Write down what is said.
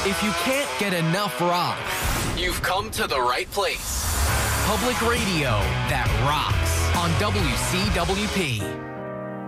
If you can't get enough rock, you've come to the right place. Public radio that rocks on WCWP.